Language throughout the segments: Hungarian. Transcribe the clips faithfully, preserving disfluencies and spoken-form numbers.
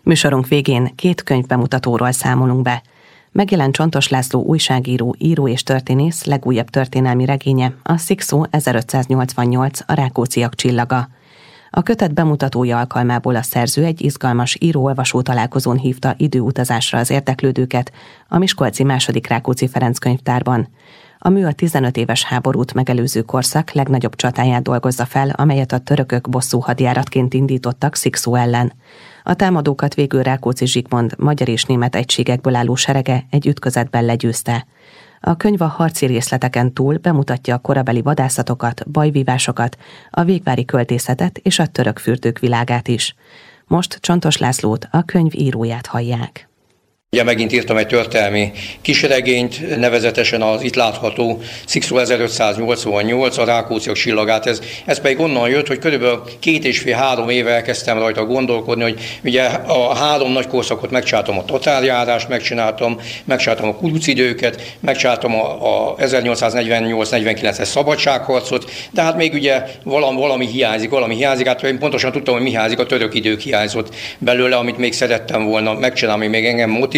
Műsorunk végén két könyvbemutatóról számolunk be. Megjelent Csontos László újságíró, író és történész legújabb történelmi regénye, a Szikszó ezerötszáznyolcvannyolc, a Rákócziak csillaga. A kötet bemutatója alkalmából a szerző egy izgalmas író-olvasó találkozón hívta időutazásra az érdeklődőket a miskolci második Rákóczi Ferenc könyvtárban. A mű a tizenöt éves háborút megelőző korszak legnagyobb csatáját dolgozza fel, amelyet a törökök bosszú hadjáratként indítottak Szikszó ellen. A támadókat végül Rákóczi Zsigmond magyar és német egységekből álló serege egy ütközetben legyőzte. A könyv a harci részleteken túl bemutatja a korabeli vadászatokat, bajvívásokat, a végvári költészetet és a török fürdők világát is. Most Csontos Lászlót, a könyv íróját hallják. Ugye megint írtam egy történelmi kisregényt, nevezetesen az itt látható Szikszó ezerötszáznyolcvannyolc, a Rákócziak csillagát. Ez, ez pedig onnan jött, hogy körülbelül két és fél-három éve elkezdtem rajta gondolkodni, hogy ugye a három nagy korszakot megcsináltam, a tatárjárást megcsináltam, megcsináltam a kurucidőket, megcsináltam a, a ezernyolcszáznegyvennyolc negyvenkilences szabadságharcot, de hát még ugye valami, valami hiányzik, valami hiányzik, hát én pontosan tudtam, hogy mi hiányzik, a török idők hiányzott belőle, amit még szerettem volna megcsinálni, még engem motivált,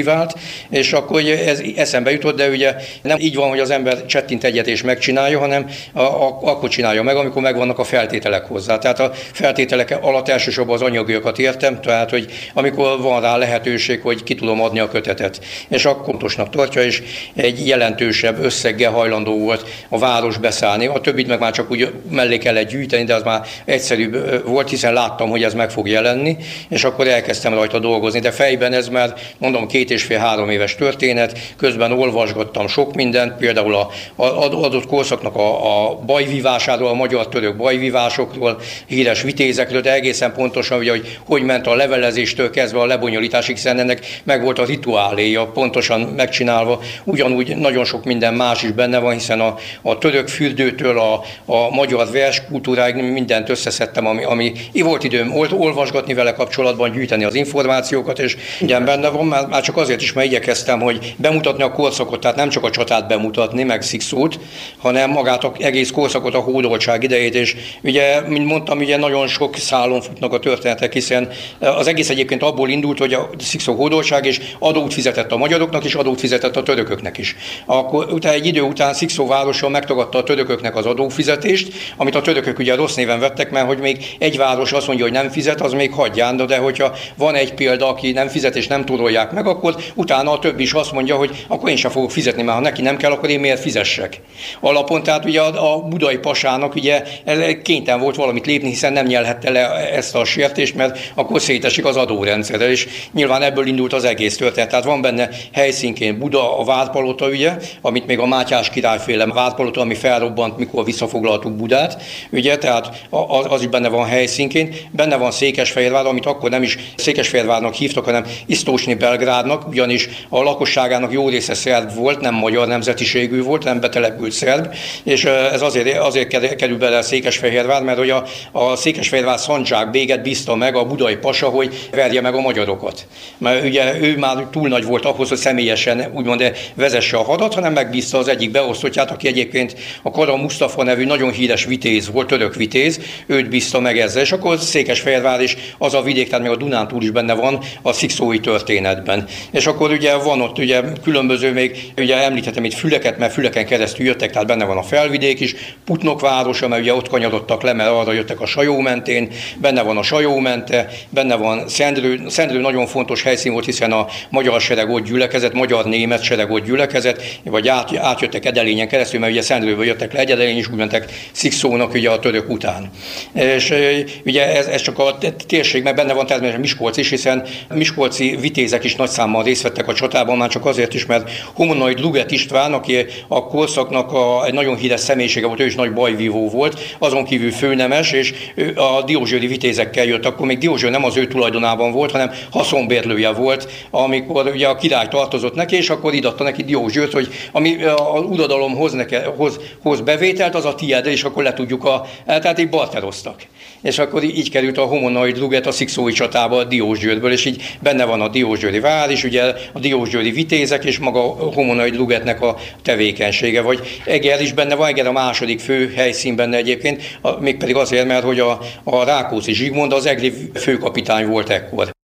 és akkor ez eszembe jutott, de ugye nem így van, hogy az ember csettint egyet és megcsinálja, hanem a, a, akkor csinálja meg, amikor megvannak a feltételek hozzá. Tehát a feltételek alatt elsősorban az anyagiakat értem, tehát hogy amikor van rá lehetőség, hogy ki tudom adni a kötetet. És akkor fontosnak tartja, és egy jelentősebb összeggel hajlandó volt a város beszállni. A többit meg már csak úgy mellé kellett gyűjteni, de az már egyszerűbb volt, hiszen láttam, hogy ez meg fog jelenni, és akkor elkezdtem rajta dolgozni. De fejben ez már, mondom, két és fél-három éves történet, közben olvasgattam sok mindent, például a, a adott korszaknak a, a bajvívásáról, a magyar-török bajvívásokról, híres vitézekről, de egészen pontosan, ugye, hogy hogy ment a levelezéstől kezdve a lebonyolításig, hiszen ennek meg volt a rituáléja, pontosan megcsinálva, ugyanúgy nagyon sok minden más is benne van, hiszen a, a török fürdőtől a, a magyar verskultúráig mindent összeszedtem, ami, ami volt időm olvasgatni vele kapcsolatban, gyűjteni az információkat, és igen, benne van, már, már csak azért is, mert igyekeztem, hogy bemutatni a korszakot, tehát nem csak a csatát bemutatni, meg Szikszót, hanem magát az egész korszakot, a hódoltság idejét, és ugye, mint mondtam, ugye nagyon sok szálon futnak a történetek, hiszen az egész egyébként abból indult, hogy a Szikszó hódoltság, és adót fizetett a magyaroknak, és adót fizetett a törököknek is. Akkor utána egy idő után Szikszó városa megtagadta a törököknek az adófizetést, amit a törökök ugye rossz néven vettek, mert hogy még egy város azt mondja, hogy nem fizet, az még hagyján, de hogyha van egy példa, aki nem fizet és nem tudolják meg, akkor utána a többi is azt mondja, hogy akkor én sem fogok fizetni, mert ha neki nem kell, akkor én miért fizessek. Alapon, tehát ugye a, a budai pasának ugye kénytelen volt valamit lépni, hiszen nem nyelhette le ezt a sértést, mert akkor szétesik az adórendszerrel, és nyilván ebből indult az egész történet. Tehát van benne helyszínként Buda, a várpalota ugye, amit még a Mátyás királyféle várpalota, ami felrobbant, mikor visszafoglaltuk Budát, ugye, tehát az, az is benne van helyszínként. Benne van Székesfehérvár, amit akkor nem is Székesfehérvárnak hívtak, hanem Isztósni Belgrádnak, ugyanis a lakosságának jó része szerb volt, nem magyar nemzetiségű volt, nem betelepült szerb, és ez azért, azért kerül bele Székesfehérvár, mert hogy a, a Székesfehérvár szandzsák béget bízta meg a budai pasa, hogy verje meg a magyarokat. Mert ugye ő már túl nagy volt ahhoz, hogy személyesen úgymond vezesse a hadat, hanem megbízta az egyik beosztottját, aki egyébként a Kara Musztafa nevű nagyon híres vitéz volt, török vitéz, őt bízta meg ezzel, és akkor Székesfehérvár is az a vidék, tehát még a Dunántúl is benne van a szikszói történetben. És akkor ugye van ott ugye különböző még, ugye említettem itt Füleket, mert Füleken keresztül jöttek, tehát benne van a felvidék is, Putnok városa, mert ugye ott kanyarodtak le, mert arra jöttek a Sajó mentén, benne van a Sajó mente, benne van Szendrő, Szendrő nagyon fontos helyszín volt, hiszen a magyar sereg ott gyülekezett, magyar-német sereg ott gyülekezett, vagy át, átjöttek Edelényen keresztül, mert ugye Szendrőből jöttek le Edelény, és úgy mentek Szikszónak ugye a török után. És ugye ez, ez csak a térség, meg benne van természetesen Miskolc is, hiszen miskolci vitézek is nagy számmal részt vettek a csatában, már csak azért is, mert Homonoid Luget István, aki a korszaknak a, egy nagyon híres személyisége volt, ő is nagy bajvívó volt, azon kívül főnemes, és a diózsőri vitézekkel jött, akkor még Diózsőr nem az ő tulajdonában volt, hanem haszonbérlője volt, amikor ugye a király tartozott neki, és akkor idatta neki Diózsőrt, hogy ami az uradalom hoz, neke, hoz, hoz bevételt, az a tiéd, és akkor le tudjuk a... Tehát így barteroztak. És akkor így került a Homonoid Luget a szikszói csatába a Diósgyőrből, és így benne van a diósgyőri vár is, ugye a diósgyőri vitézek, és maga a Homonoid Lugetnek a tevékenysége. Vagy Eger is benne van, Eger a második fő helyszín benne egyébként, mégpedig azért, mert hogy a, a Rákóczi Zsigmond az egri főkapitány volt ekkor.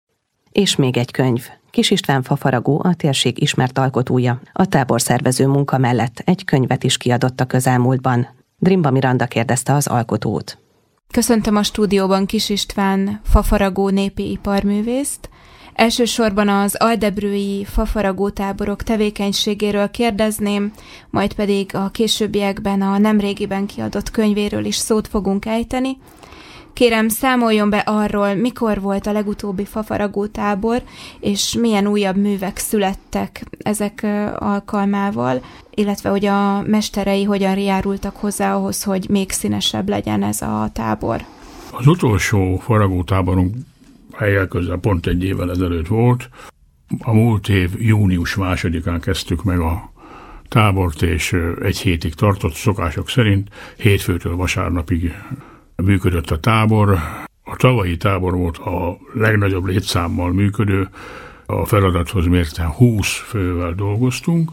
És még egy könyv. Kis István Fafaragó a térség ismert alkotója. A táborszervező munka mellett egy könyvet is kiadott a közelmúltban. Drimba Miranda kérdezte az alkotót. Köszöntöm a stúdióban Kis István Fafaragó népi iparművészt. Elsősorban az aldebrői fafaragó táborok tevékenységéről kérdezném, majd pedig a későbbiekben a nemrégiben kiadott könyvéről is szót fogunk ejteni. Kérem, számoljon be arról, mikor volt a legutóbbi fafaragó tábor, és milyen újabb művek születtek ezek alkalmával, illetve hogy a mesterei hogyan járultak hozzá ahhoz, hogy még színesebb legyen ez a tábor. Az utolsó faragó táborunk helyel közel pont egy évvel ezelőtt volt. A múlt év június másodikán kezdtük meg a tábort, és egy hétig tartott, szokások szerint hétfőtől vasárnapig működött a tábor. A tavalyi tábor volt a legnagyobb létszámmal működő, a feladathoz mérten húsz fővel dolgoztunk,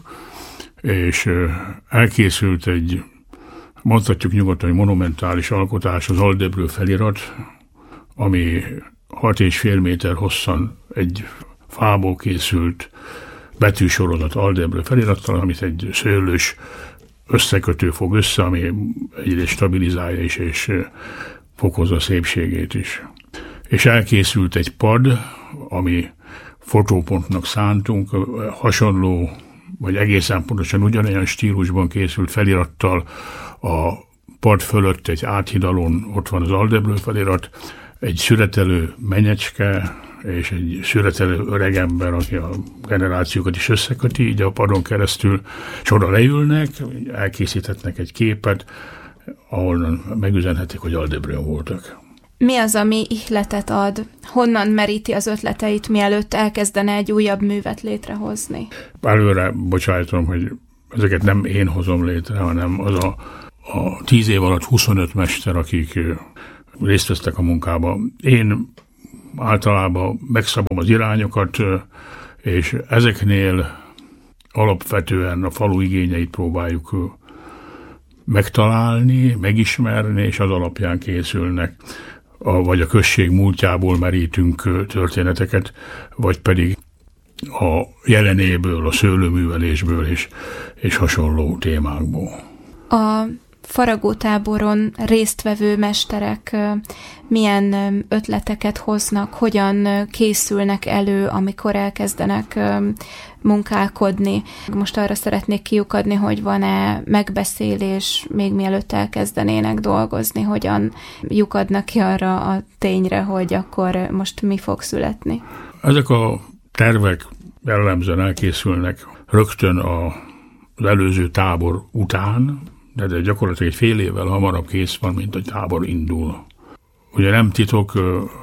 és elkészült egy, mondhatjuk nyugodtan, hogy monumentális alkotás, az aldebrő felirat, ami hat és fél méter hosszan egy fából készült betűsorozat aldebrő felirattal, amit egy szőlős összekötő fog össze, ami egyrészt stabilizálja is, és fokozza a szépségét is. És elkészült egy pad, ami fotópontnak szántunk, hasonló, vagy egészen pontosan ugyanolyan stílusban készült felirattal, a pad fölött egy áthidalón ott van az aldebrő felirat, egy szüretelő menyecske, és egy szüretelő öregember, aki a generációkat is összeköti, így a padon keresztül, és oda leülnek, elkészíthetnek egy képet, ahol megüzenhetik, hogy aldebrőn voltak. Mi az, ami ihletet ad? Honnan meríti az ötleteit, mielőtt elkezdene egy újabb művet létrehozni? Előre bocsájtom, hogy ezeket nem én hozom létre, hanem az a, a tíz év alatt huszonöt mester, akik részt vesztek a munkában. Én általában megszabom az irányokat, és ezeknél alapvetően a falu igényeit próbáljuk megtalálni, megismerni, és az alapján készülnek. A, vagy a község múltjából merítünk történeteket, vagy pedig a jelenéből, a szőlőművelésből és, és hasonló témákból. A faragótáboron résztvevő mesterek milyen ötleteket hoznak, hogyan készülnek elő, amikor elkezdenek munkálkodni. Most arra szeretnék kiukadni, hogy van-e megbeszélés, még mielőtt elkezdenének dolgozni, hogyan lyukadnak ki arra a tényre, hogy akkor most mi fog születni. Ezek a tervek jellemzően elkészülnek rögtön az előző tábor után, de, de gyakorlatilag egy fél évvel hamarabb kész van, mint a tábor indul. Ugye nem titok,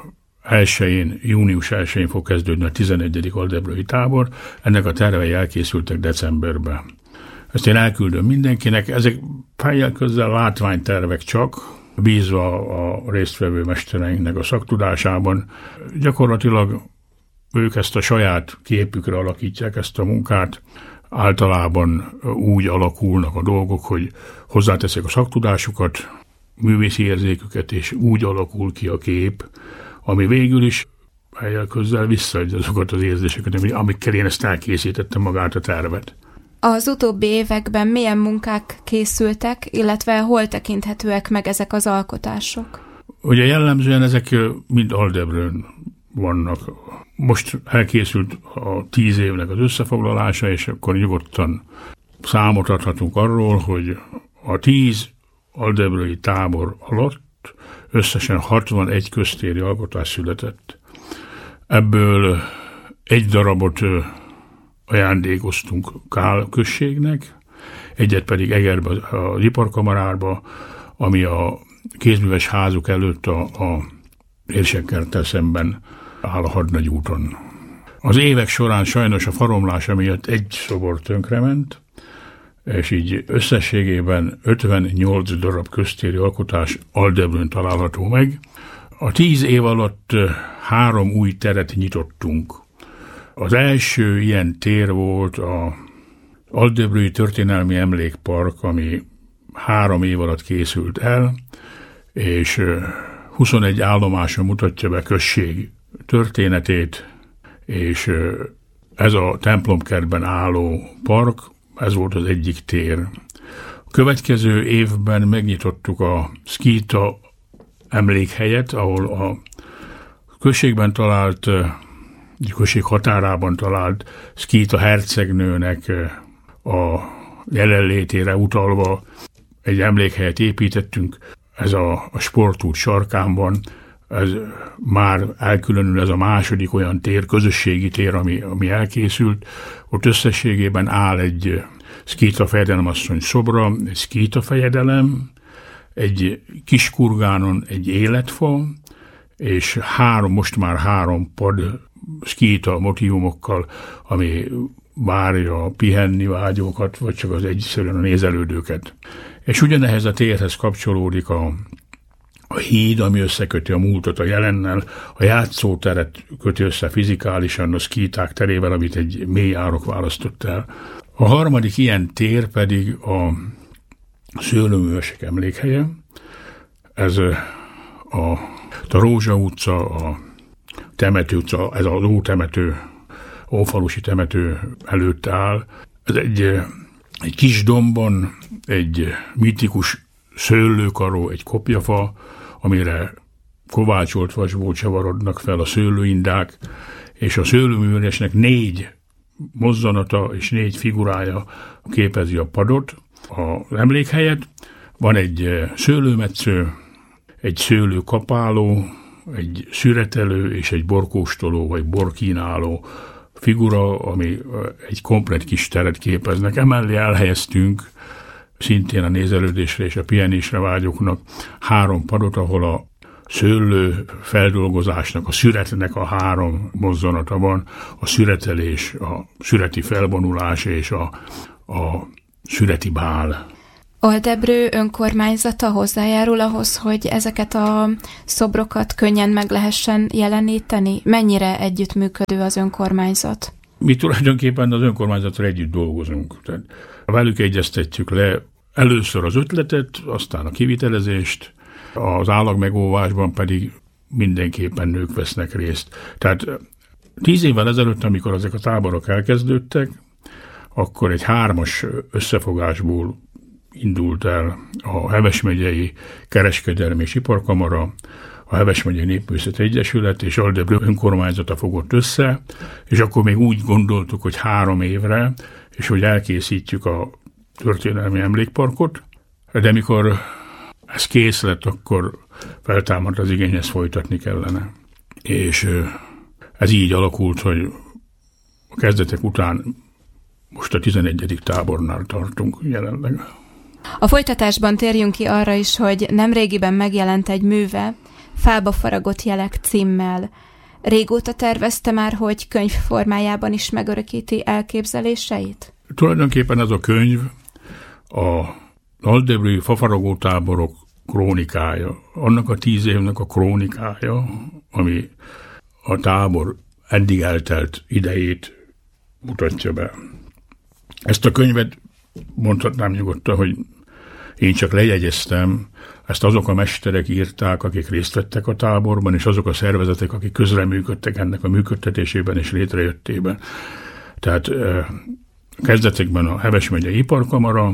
elsőjén, június elsőjén fog kezdődni a tizenegyedik aldebrői tábor, ennek a tervei elkészültek decemberben. Ezt én elküldöm mindenkinek, ezek fejjel közel látványtervek csak, bízva a résztvevő mestereinknek a szaktudásában. Gyakorlatilag ők ezt a saját képükre alakítják, ezt a munkát, általában úgy alakulnak a dolgok, hogy hozzáteszik a szaktudásukat, művészi érzéküket, és úgy alakul ki a kép, ami végül is helyel közel visszaadja azokat az érzéseket, amikkel én ezt elkészítettem magát a tervet. Az utóbbi években milyen munkák készültek, illetve hol tekinthetőek meg ezek az alkotások? Ugye jellemzően ezek mind aldebrőn vannak. Most elkészült a tíz évnek az összefoglalása, és akkor nyugodtan számot adhatunk arról, hogy a tíz aldebrői tábor alatt összesen hatvanegy köztéri alkotás született. Ebből egy darabot ajándékoztunk Kál községnek, egyet pedig Egerbe az iparkamarárba, ami a kézműves házuk előtt a, a érsekkerttel szemben áll a Hadnagy úton. Az évek során sajnos a faromlása miatt egy szobor tönkrement, és így összességében ötvennyolc darab köztéri alkotás aldebrőn található meg. A tíz év alatt három új teret nyitottunk. Az első ilyen tér volt a Aldebrői Történelmi Emlékpark, ami három év alatt készült el, és huszonegy állomáson mutatja be község történetét, és ez a templomkertben álló park, ez volt az egyik tér. A következő évben megnyitottuk a Szkíta emlékhelyet, ahol a községben talált, község határában talált Szkíta hercegnőnek a jelenlétére utalva egy emlékhelyet építettünk. Ez a, a sportút sarkán, ez már elkülönül, ez a második olyan tér, közösségi tér, ami, ami elkészült. Ott összességében áll egy Szkíta fejedelemasszony szobra, egy Szkíta fejedelem, egy kiskurgánon egy életfa, és három, most már három pad Szkíta motívumokkal, ami várja pihenni vágyókat, vagy csak az egyszerűen a nézelődőket. És ugyanehhez a térhez kapcsolódik a, a híd, ami összeköti a múltat a jelennel, a játszóteret köti össze fizikálisan a szkíták terével, amit egy mély árok választott el. A harmadik ilyen tér pedig a szőlőművesek emlékhelye. Ez a, a Rózsa utca, a Temető utca, ez a lótemető, ófalusi temető előtt áll. Ez egy, egy kis dombon egy mitikus szőlőkaró, egy kopjafa, amire kovácsolt vasból csavarodnak fel a szőlőindák, és a szőlőművesnek négy mozzanata és négy figurája képezi a padot, az emlékhelyet. Van egy szőlőmetsző, egy szőlőkapáló, egy szüretelő és egy borkóstoló vagy borkínáló figura, ami egy komplett kis teret képeznek. Emellé elhelyeztünk szintén a nézelődésre és a pihenésre vágyóknak három padot, ahol a szőlő feldolgozásnak, a szüretnek a három mozzanata van, a szüretelés, a szüreti felvonulás és a, a szüreti bál. Aldebrő önkormányzata hozzájárul ahhoz, hogy ezeket a szobrokat könnyen meg lehessen jeleníteni? Mennyire együttműködő az önkormányzat? Mi tulajdonképpen az önkormányzattal együtt dolgozunk. Tehát velük egyeztetjük le először az ötletet, aztán a kivitelezést, az állagmegóvásban pedig mindenképpen nők vesznek részt. Tehát tíz évvel ezelőtt, amikor ezek a táborok elkezdődtek, akkor egy hármas összefogásból indult el a Heves megyei Kereskedelmi és Iparkamara, a Heves megyei Népművészeti Egyesület és Aldebrő önkormányzata fogott össze, és akkor még úgy gondoltuk, hogy három évre, és hogy elkészítjük a történelmi emlékparkot, de mikor ez kész lett, akkor feltámadt az igény, ezt folytatni kellene. És ez így alakult, hogy a kezdetek után most a tizenegyedik tábornál tartunk jelenleg. A folytatásban térjünk ki arra is, hogy nemrégiben megjelent egy műve, Fába faragott jelek címmel. Régóta tervezte már, hogy könyv formájában is megörökíti elképzeléseit? Tulajdonképpen ez a könyv a aldebrői fafaragó táborok krónikája, annak a tíz évnek a krónikája, ami a tábor eddig eltelt idejét mutatja be. Ezt a könyvet mondhatnám nyugodtan, hogy én csak lejegyeztem, ezt azok a mesterek írták, akik részt vettek a táborban, és azok a szervezetek, akik közreműködtek ennek a működtetésében és létrejöttében. Tehát kezdetekben a Heves megyei Iparkamara,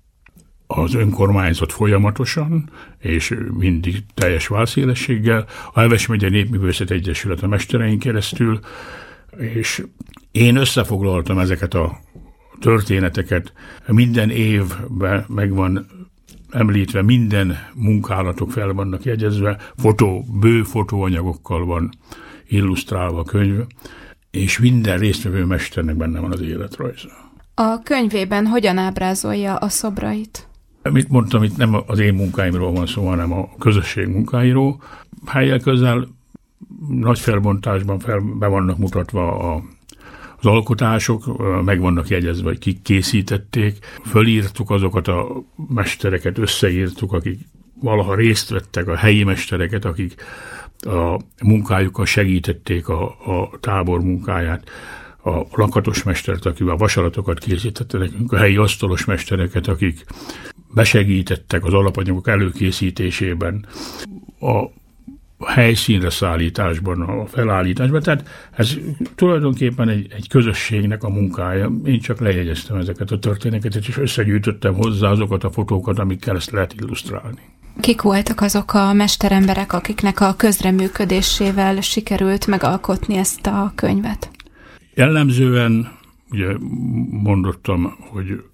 az önkormányzat folyamatosan, és mindig teljes válszélességgel, a Heves megyei Népművészeti Egyesület a mesterein keresztül, és én összefoglaltam ezeket a történeteket, minden évben megvan említve, minden munkálatok fel vannak jegyezve, fotó, bő fotóanyagokkal van illusztrálva a könyv, és minden résztvevő mesternek benne van az életrajza. A könyvében hogyan ábrázolja a szobrait? Amit mondtam, itt nem az én munkáimról van szó, hanem a közösség munkáiról. Helyel közel nagy felbontásban fel, be vannak mutatva a Az alkotások, meg vannak jegyezve, hogy kik készítették. Fölírtuk azokat a mestereket, összeírtuk, akik valaha részt vettek, a helyi mestereket, akik a munkájukkal segítették a, a tábor munkáját. A lakatos mestert, aki a vasalatokat készítette nekünk, a helyi asztalos mestereket, akik besegítettek az alapanyagok előkészítésében. A a helyszínre szállításban, a felállításban. Tehát ez tulajdonképpen egy, egy közösségnek a munkája. Én csak lejegyeztem ezeket a történeteket, és összegyűjtöttem hozzá azokat a fotókat, amikkel ezt lehet illusztrálni. Kik voltak azok a mesteremberek, akiknek a közreműködésével sikerült megalkotni ezt a könyvet? Jellemzően, ugye mondottam, hogy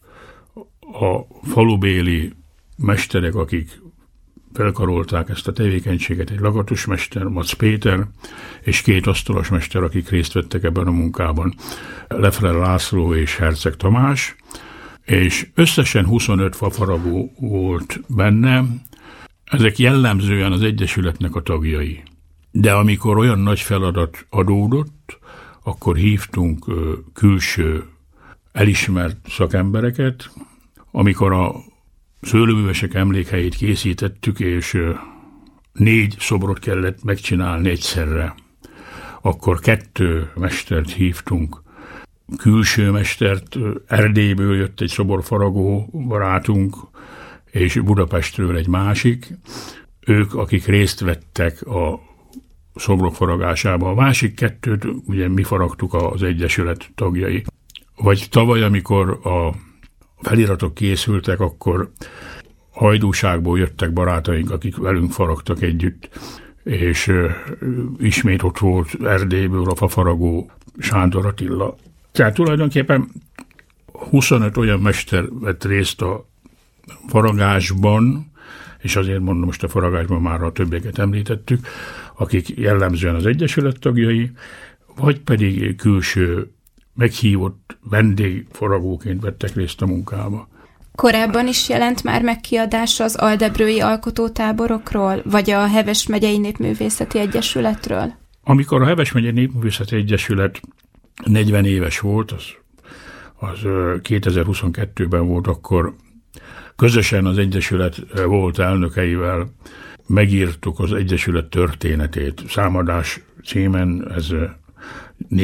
a falubéli mesterek, akik felkarolták ezt a tevékenységet, egy lagatusmester, Mac Péter, és két asztalos mester, akik részt vettek ebben a munkában, Lefler László és Herceg Tamás, és összesen huszonöt fafaragó volt benne. Ezek jellemzően az Egyesületnek a tagjai. De amikor olyan nagy feladat adódott, akkor hívtunk külső elismert szakembereket. Amikor a szőlőművesek emlékhelyét készítettük, és négy szobrot kellett megcsinálni egyszerre, akkor kettő mestert hívtunk. Külső mestert, Erdélyből jött egy szoborfaragó barátunk, és Budapestről egy másik. Ők, akik részt vettek a szobrok faragásába. A másik kettőt ugye mi faragtuk az Egyesület tagjai. Vagy tavaly, amikor a feliratok készültek, akkor Hajdúságból jöttek barátaink, akik velünk faragtak együtt, és uh, ismét ott volt Erdélyből a fafaragó Sándor Attila. Tehát tulajdonképpen huszonöt olyan mester vett részt a faragásban, és azért mondom, most a faragásban már a többieket említettük, akik jellemzően az Egyesület tagjai, vagy pedig külső meghívott vendégfaragóként vettek részt a munkába. Korábban is jelent már meg kiadás az aldebrői alkotótáborokról, vagy a Heves megyei Népművészeti Egyesületről? Amikor a Heves megyei Népművészeti Egyesület negyven éves volt, az, az kétezer-huszonkettőben volt, akkor közösen az Egyesület volt elnökeivel megírtuk az Egyesület történetét. Számadás címen ez